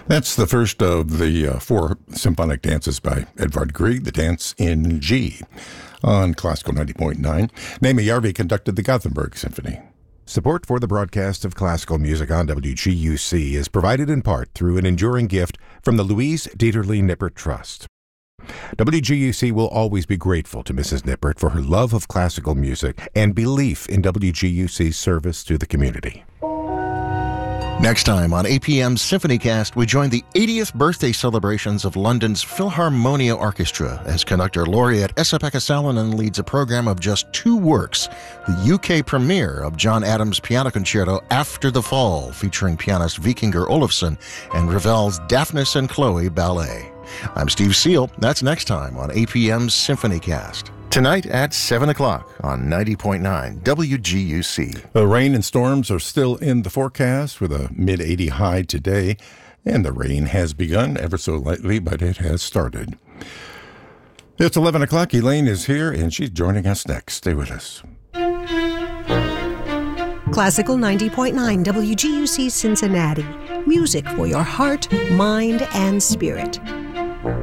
That's the first of the four symphonic dances by Edvard Grieg, the dance in G. On Classical 90.9, Naomi Järvi conducted the Gothenburg Symphony. Support for the broadcast of classical music on WGUC is provided in part through an enduring gift from the Louise Dieterle Nippert Trust. WGUC will always be grateful to Mrs. Nippert for her love of classical music and belief in WGUC's service to the community. Next time on APM's SymphonyCast, we join the 80th birthday celebrations of London's Philharmonia Orchestra as conductor laureate Esa-Pekka Salonen leads a program of just two works, the UK premiere of John Adams' Piano Concerto After the Fall, featuring pianist Vikingur Olafsson, and Ravel's Daphnis and Chloe Ballet. I'm Steve Seal. That's next time on APM's SymphonyCast. Tonight at 7 o'clock on 90.9 WGUC. The rain and storms are still in the forecast with a mid-80 high today, and the rain has begun ever so lightly, but it has started. It's 11 o'clock. Elaine is here, and she's joining us next. Stay with us. Classical 90.9 WGUC Cincinnati. Music for your heart, mind, and spirit.